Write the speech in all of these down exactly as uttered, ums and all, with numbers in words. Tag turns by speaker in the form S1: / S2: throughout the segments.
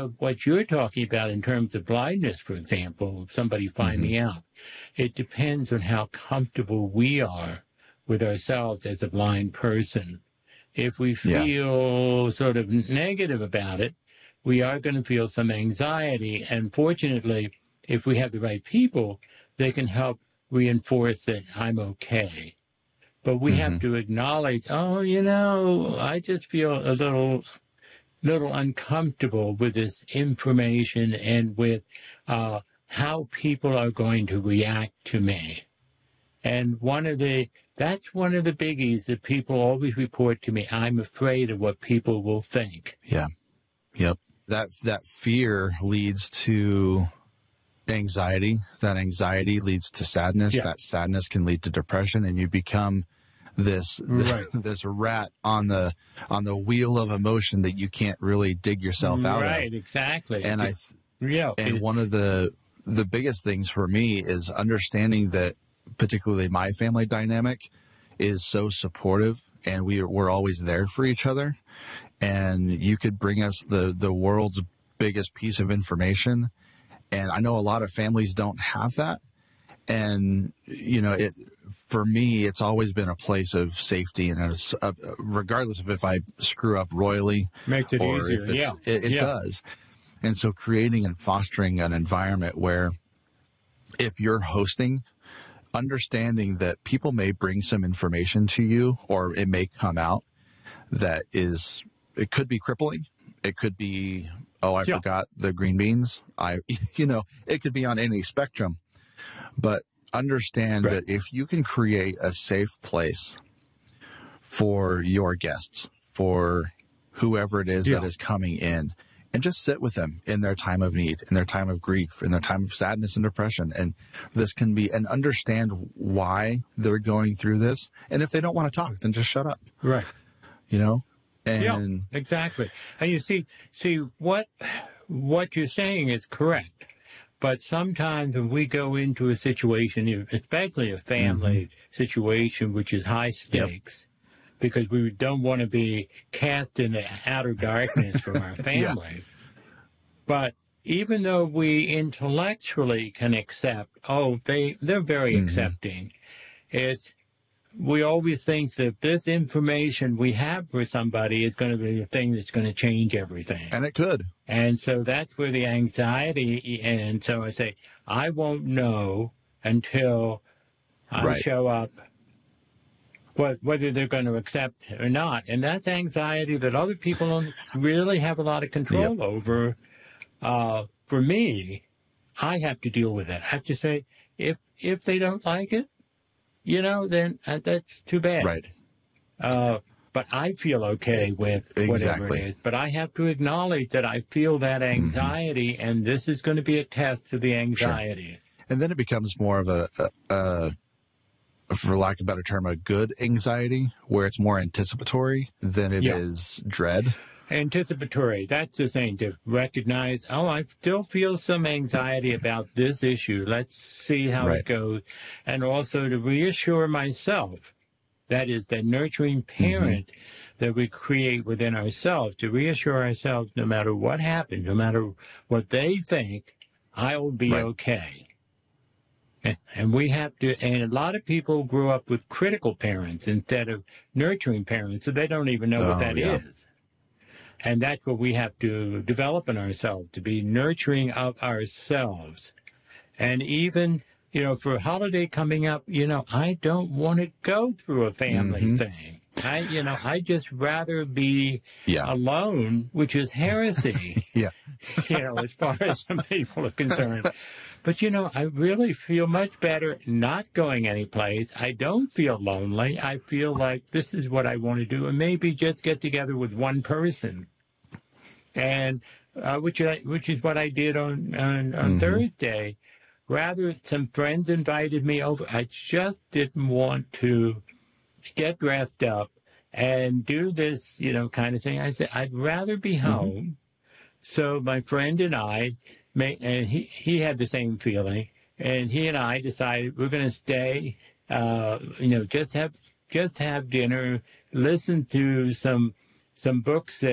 S1: of what you're talking about in terms of blindness, for example, somebody finding
S2: Mm-hmm.
S1: out, it depends on how comfortable we are with ourselves as a blind person. If we feel yeah. sort of negative about it, we are going to feel some anxiety. And fortunately, if we have the right people, they can help reinforce that I'm okay. But we mm-hmm. have to acknowledge, oh, you know, I just feel a little, little uncomfortable with this information and with uh, how people are going to react to me. And one of the, that's one of the biggies that people always report to me. I'm afraid of what people will think.
S2: Yeah. Yep. That, that fear leads to anxiety. That anxiety leads to sadness. Yeah. That sadness can lead to depression, and you become this, right. this rat on the, on the wheel of emotion that you can't really dig yourself out
S1: right,
S2: of.
S1: Right. Exactly.
S2: And I,
S1: yeah.
S2: and one of the, the biggest things for me is understanding that particularly my family dynamic is so supportive, and we, we're always there for each other. And you could bring us the, the world's biggest piece of information. And I know a lot of families don't have that. And, you know, it, for me, it's always been a place of safety, and it's, uh, regardless of if I screw up royally,
S1: makes it
S2: or
S1: easier.
S2: If it's,
S1: yeah.
S2: It, it
S1: yeah.
S2: does. And so creating and fostering an environment where if you're hosting, understanding that people may bring some information to you, or it may come out that is, it could be crippling. It could be, oh, I yeah. forgot the green beans. I, you know, it could be on any spectrum, but understand right. that if you can create a safe place for your guests, for whoever it is yeah. that is coming in, and just sit with them in their time of need, in their time of grief, in their time of sadness and depression. And this can be, and understand why they're going through this. And if they don't want to talk, then just shut up.
S1: Right.
S2: You know? And
S1: yeah, exactly. And you see, see what, what you're saying is correct. But sometimes when we go into a situation, especially a family mm-hmm. situation, which is high stakes, yep. because we don't want to be cast in the outer darkness from our family. Yeah. But even though we intellectually can accept, oh, they, they're very mm-hmm. accepting, it's, we always think that this information we have for somebody is going to be the thing that's going to change everything.
S2: And it could.
S1: And so that's where the anxiety, and so I say, I won't know until I right. show up, what, whether they're going to accept or not. And that's anxiety that other people don't really have a lot of control yep. over. Uh, for me, I have to deal with it. I have to say, if if they don't like it, you know, then uh, that's too bad.
S2: Right.
S1: Uh, but I feel okay with
S2: exactly.
S1: whatever it is. But I have to acknowledge that I feel that anxiety, mm-hmm. and this is going to be a test of the anxiety.
S2: Sure. And then it becomes more of a, a, a, for lack of a better term, a good anxiety, where it's more anticipatory than it yeah. is dread.
S1: Anticipatory, that's the thing, to recognize, oh, I still feel some anxiety about this issue. Let's see how right. it goes. And also to reassure myself, that is the nurturing parent mm-hmm. that we create within ourselves, to reassure ourselves no matter what happens, no matter what they think, I will be right. okay. And we have to, and a lot of people grew up with critical parents instead of nurturing parents, so they don't even know oh, what that yeah. is. And that's what we have to develop in ourselves, to be nurturing of ourselves. And even, you know, for a holiday coming up, you know, I don't want to go through a family mm-hmm. thing. I, you know, I just rather be
S2: yeah.
S1: alone, which is heresy,
S2: yeah.
S1: you know, as far as some people are concerned. But, you know, I really feel much better not going anyplace. I don't feel lonely. I feel like this is what I want to do, and maybe just get together with one person. And uh, which I, which is what I did on on, on mm-hmm. Thursday. Rather, some friends invited me over. I just didn't want to get dressed up and do this, you know, kind of thing. I said I'd rather be home. Mm-hmm. So my friend and I, made, and he he had the same feeling, and he and I decided we're going to stay. Uh, you know, just have just have dinner, listen to some some books that.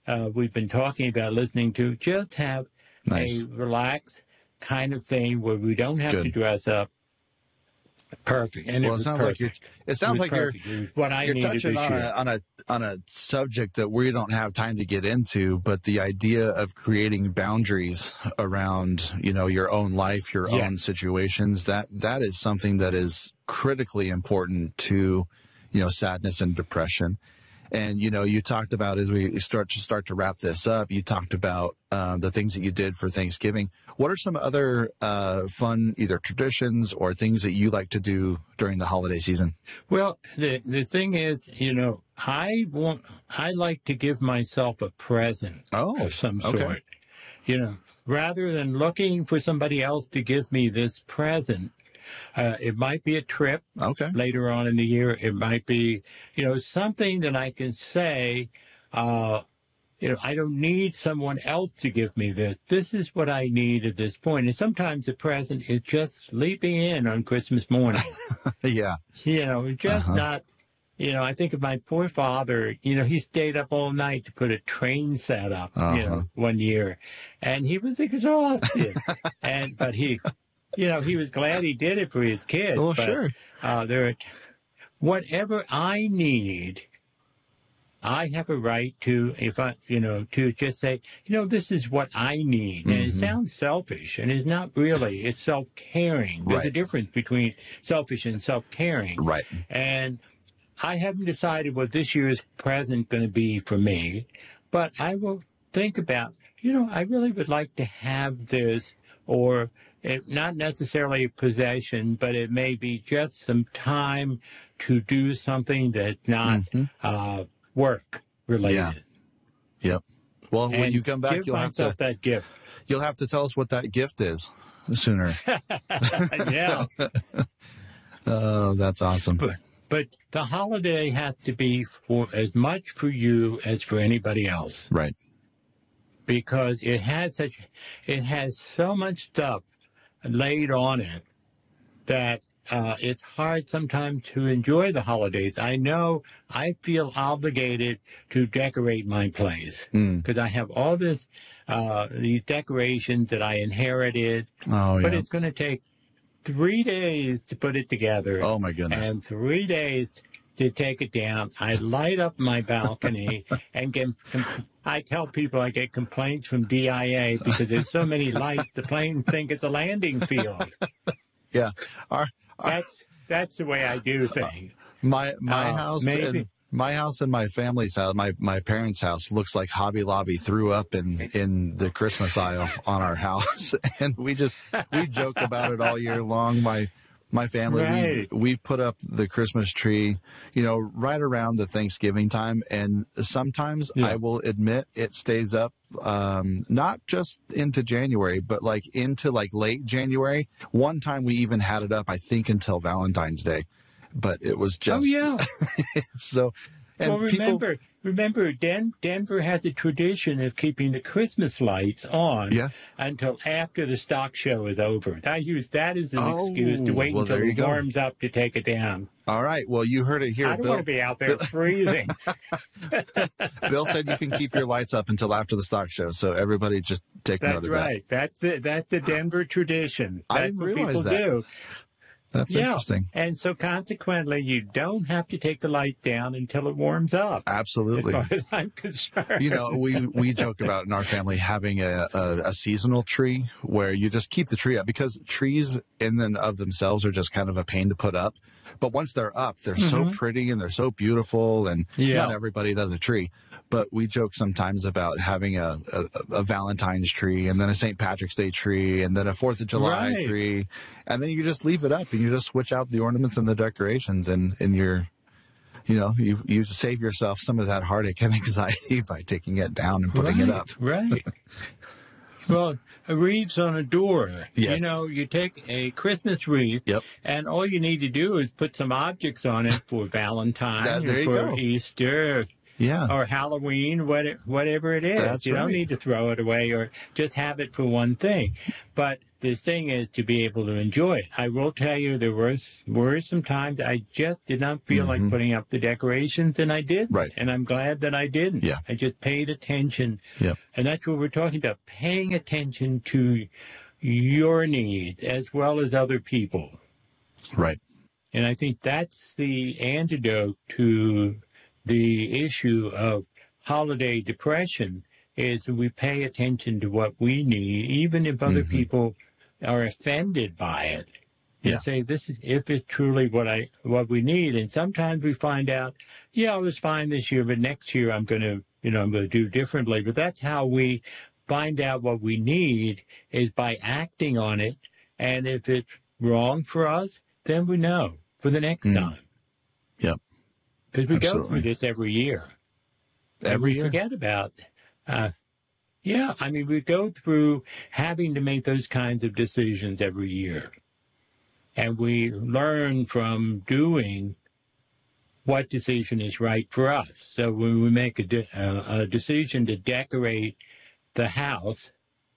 S1: uh, we've been talking about listening to. Just have
S2: nice.
S1: a relaxed kind of thing where we don't have
S2: Good.
S1: to dress up. Perfect. And
S2: well,
S1: it,
S2: it
S1: was
S2: sounds
S1: perfect.
S2: like you're. It sounds
S1: it
S2: like
S1: perfect.
S2: you're.
S1: What I
S2: you're
S1: needed
S2: touching
S1: this
S2: on
S1: year.
S2: a, on a on a subject that we don't have time to get into, but the idea of creating boundaries around, you know, your own life, your
S1: Yeah.
S2: own situations. That that is something that is critically important to, you know, sadness and depression. And, you know, you talked about, as we start to start to wrap this up, you talked about uh, the things that you did for Thanksgiving. What are some other uh, fun, either traditions or things that you like to do during the holiday season?
S1: Well, the the thing is, you know, I want, I like to give myself a present
S2: Oh,
S1: of some
S2: okay.
S1: sort. You know, rather than looking for somebody else to give me this present. Uh, it might be a trip
S2: Okay.
S1: later on in the year. It might be, you know, something that I can say, uh, you know, I don't need someone else to give me this. This is what I need at this point. And sometimes the present is just sleeping in on Christmas morning.
S2: Yeah.
S1: You know, just
S2: Uh-huh.
S1: not, you know, I think of my poor father, you know, he stayed up all night to put a train set up,
S2: Uh-huh.
S1: you know, one year. And he was exhausted. and, but he, you know, he was glad he did it for his kids.
S2: Well,
S1: but,
S2: sure.
S1: Uh, there, whatever I need, I have a right to, if I, you know, to just say, you know, this is what I need. And it
S2: Mhm.
S1: sounds selfish, and it's not really. It's self-caring. There's a
S2: Right.
S1: difference between selfish and self-caring.
S2: Right.
S1: And I haven't decided what this year's present going to be for me, but I will think about, you know, I really would like to have this, or it, not necessarily a possession, but it may be just some time to do something that's not
S2: Mhm.
S1: uh, work related.
S2: Yeah. Yep. Well, when
S1: And
S2: you come back,
S1: give
S2: you'll have
S1: myself
S2: to
S1: that gift.
S2: you'll have to tell us what that gift is sooner.
S1: Yeah.
S2: Oh, that's awesome.
S1: But, but the holiday has to be for as much for you as for anybody else.
S2: Right.
S1: Because it has such, it has so much stuff laid on it that uh, it's hard sometimes to enjoy the holidays. I know I feel obligated to decorate my place
S2: Mm.
S1: because I have all this, uh, these decorations that I inherited,
S2: Oh,
S1: but
S2: yeah.
S1: it's going to take three days to put it together.
S2: Oh, my goodness.
S1: And three days to take it down. I light up my balcony and get, I tell people I get complaints from D I A because there's so many lights, the planes think it's a landing field.
S2: Yeah. Our, our,
S1: That's that's the way I do things.
S2: my my
S1: Uh,
S2: house
S1: maybe.
S2: and my house and my family's house, my, my parents' house looks like Hobby Lobby threw up in, in the Christmas aisle on our house. And we just, we joke about it all year long. My, my family,
S1: Right.
S2: we, we put up the Christmas tree, you know, right around the Thanksgiving time. And sometimes
S1: Yeah.
S2: I will admit it stays up, um, not just into January, but like into like late January. One time we even had it up, I think, until Valentine's Day. But it was just
S1: Oh yeah.
S2: so. And
S1: well,
S2: people,
S1: remember, remember, Den- Denver has a tradition of keeping the Christmas lights on
S2: Yeah.
S1: until after the stock show is over. I use that as an
S2: Oh,
S1: excuse to wait
S2: well,
S1: until
S2: there you
S1: it
S2: go.
S1: warms up to take it down.
S2: all right. Well, you heard it here.
S1: I don't
S2: Bill,
S1: want to be out there freezing.
S2: Bill said you can keep your lights up until after the stock show. So everybody just take note
S1: That's
S2: of
S1: right. That's the, that's the Denver tradition.
S2: I
S1: That's
S2: didn't
S1: what
S2: realize
S1: people
S2: that.
S1: do.
S2: that. That's
S1: Yeah.
S2: interesting.
S1: And so consequently, you don't have to take the light down until it warms up.
S2: Absolutely.
S1: As far as I'm concerned.
S2: You know, we, we joke about in our family having a, a, a seasonal tree where you just keep the tree up, because trees in and of themselves are just kind of a pain to put up. But once they're up, they're so pretty and they're so beautiful, and
S1: Yeah.
S2: not everybody does a tree. But we joke sometimes about having a, a, a Valentine's tree, and then a Saint Patrick's Day tree, and then a Fourth of July
S1: Right.
S2: tree. And then you just leave it up and you just switch out the ornaments and the decorations, and, and you're, you know, you, you save yourself some of that heartache and anxiety by taking it down and putting
S1: right,
S2: it up.
S1: Right. Well, a wreath's on a door.
S2: Yes.
S1: You know, you take a Christmas wreath,
S2: Yep.
S1: and all you need to do is put some objects on it for Valentine's
S2: That- there
S1: or
S2: you
S1: for
S2: go.
S1: Easter.
S2: Yeah.
S1: Or Halloween, what, whatever it is.
S2: That's
S1: you
S2: right.
S1: don't need to throw it away or just have it for one thing. But the thing is to be able to enjoy it. I will tell you there was, were some times I just did not feel
S2: mm-hmm.
S1: like putting up the decorations, and I did.
S2: Right.
S1: And I'm glad that I didn't.
S2: Yeah.
S1: I just paid attention.
S2: Yep.
S1: And that's what we're talking about, paying attention to your needs as well as other people.
S2: Right.
S1: And I think that's the antidote to the issue of holiday depression, is we pay attention to what we need, even if other
S2: mm-hmm.
S1: people are offended by it. And
S2: yeah.
S1: say, this is, if it's truly what I, what we need. And sometimes we find out, yeah, I was fine this year, but next year I'm going to, you know, I'm going to do differently. But that's how we find out what we need, is by acting on it. And if it's wrong for us, then we know for the next mm. time.
S2: Yep.
S1: Because we
S2: Absolutely.
S1: go through this every year.
S2: Every
S1: and we
S2: year.
S1: forget about, uh, yeah, I mean, we go through having to make those kinds of decisions every year. And we learn from doing what decision is right for us. So when we make a, de- uh, a decision to decorate the house,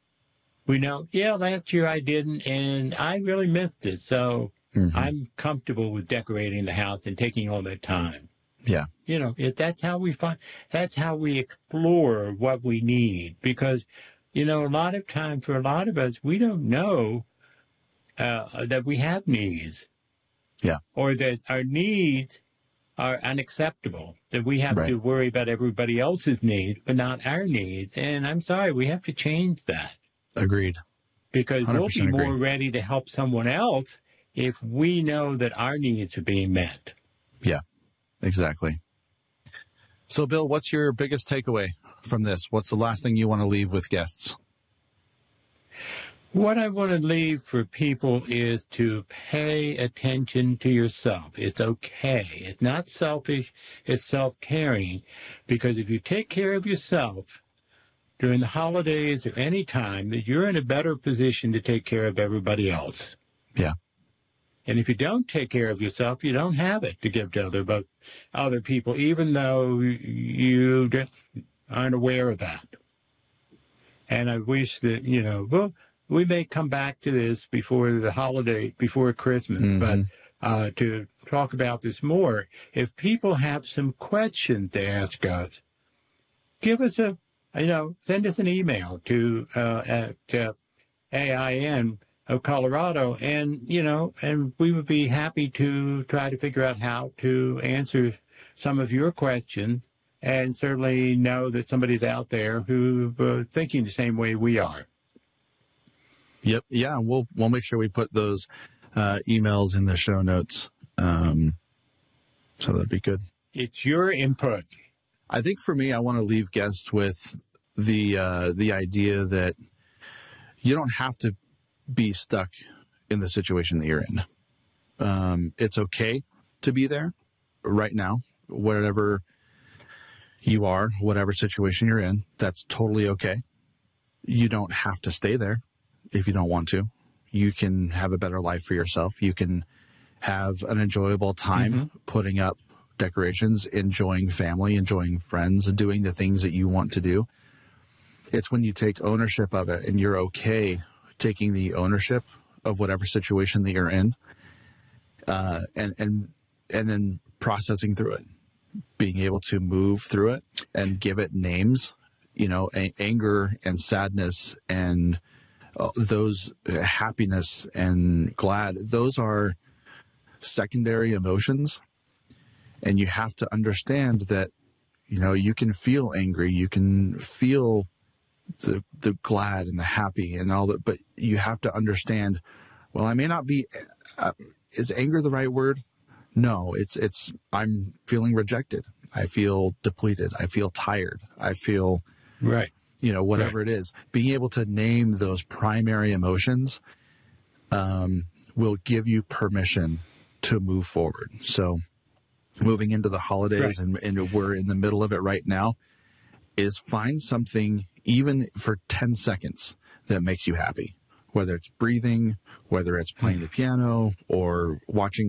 S1: we know, yeah, last year I didn't, and I really missed it. So mm-hmm. I'm comfortable with decorating the house and taking all that time.
S2: Yeah.
S1: You know, if that's how we find, that's how we explore what we need. Because, you know, a lot of time for a lot of us, we don't know uh, that we have needs.
S2: Yeah.
S1: Or that our needs are unacceptable, that we have
S2: right.
S1: to worry about everybody else's needs, but not our needs. And I'm sorry, we have to change that.
S2: Agreed.
S1: Because we'll be
S2: agree.
S1: more ready to help someone else if we know that our needs are being met.
S2: Yeah. Exactly. So, Bill, what's your biggest takeaway from this? What's the last thing you want to leave with guests?
S1: What I want to leave for people is to pay attention to yourself. It's okay. It's not selfish. It's self-caring. Because if you take care of yourself during the holidays or any time, that you're in a better position to take care of everybody else.
S2: Yeah.
S1: And if you don't take care of yourself, you don't have it to give to other but other people, even though you aren't aware of that. And I wish that, you know, well, we may come back to this before the holiday, before Christmas, mm-hmm. but uh, to talk about this more. If people have some questions to ask us, give us a, you know, send us an email to uh, at uh, A I N of Colorado, and, you know, and we would be happy to try to figure out how to answer some of your questions, and certainly know that somebody's out there who's uh, thinking the same way we are.
S2: Yep. Yeah. We'll, we'll make sure we put those uh, emails in the show notes. Um, so that'd be good.
S1: It's your input.
S2: I think for me, I want to leave guests with the, uh, the idea that you don't have to be stuck in the situation that you're in. Um, it's okay to be there right now, wherever you are, whatever situation you're in, that's totally okay. You don't have to stay there if you don't want to. You can have a better life for yourself. You can have an enjoyable time mm-hmm. putting up decorations, enjoying family, enjoying friends, and doing the things that you want to do. It's when you take ownership of it and you're okay taking the ownership of whatever situation that you're in, uh, and, and, and then processing through it, being able to move through it and give it names, you know, a- anger and sadness and uh, those uh, happiness and glad, those are secondary emotions. And you have to understand that, you know, you can feel angry, you can feel the the glad and the happy and all that, but you have to understand, well, I may not be, uh, is anger the right word? No, it's, it's, I'm feeling rejected. I feel depleted. I feel tired. I feel,
S1: right.
S2: you know, whatever
S1: right.
S2: it is. Being able to name those primary emotions, um, will give you permission to move forward. So moving into the holidays right. and, and we're in the middle of it right now, is find something even for ten seconds that makes you happy, whether it's breathing, whether it's playing the piano or watching a,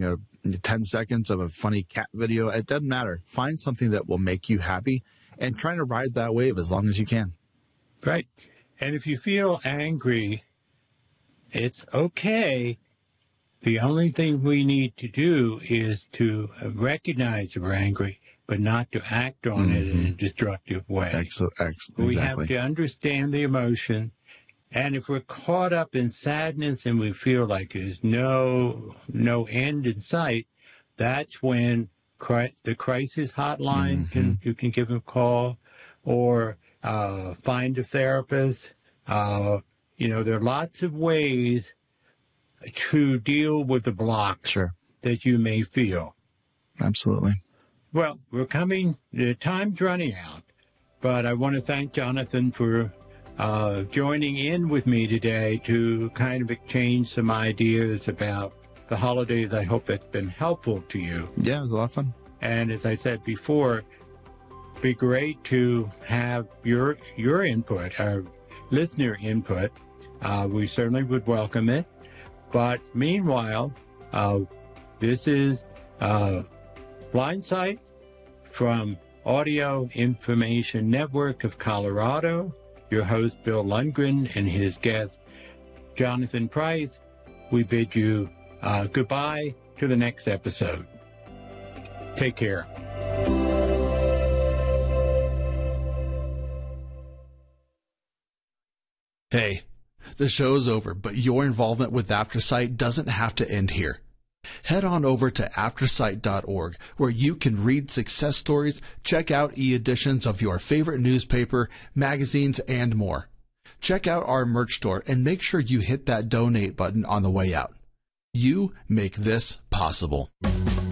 S2: ten seconds of a funny cat video. It doesn't matter. Find something that will make you happy and try to ride that wave as long as you can.
S1: Right. And if you feel angry, it's okay. The only thing we need to do is to recognize we're angry, but not to act on mm-hmm. it in a destructive way.
S2: Excellent. Excellent.
S1: We
S2: exactly.
S1: have to understand the emotion. And if we're caught up in sadness and we feel like there's no no end in sight, that's when cri- the crisis hotline, mm-hmm. can you can give them a call, or uh, find a therapist. Uh, you know, there are lots of ways to deal with the blocks
S2: sure.
S1: that you may feel.
S2: Absolutely.
S1: Well, we're coming, the time's running out, but I want to thank Jonathan for uh, joining in with me today to kind of exchange some ideas about the holidays. I hope that's been helpful to you.
S2: Yeah, it was a lot of fun.
S1: And as I said before, it'd be great to have your your input, our listener input. Uh, we certainly would welcome it. But meanwhile, uh, this is uh, Blindsight from Audio Information Network of Colorado. Your host, Bill Lundgren, and his guest, Jonathan Price. We bid you uh, goodbye to the next episode. Take care.
S2: Hey, the show's over, but your involvement with AfterSight doesn't have to end here. Head on over to aftersight dot org, where you can read success stories, check out e-editions of your favorite newspaper, magazines, and more. Check out our merch store and make sure you hit that donate button on the way out. You make this possible.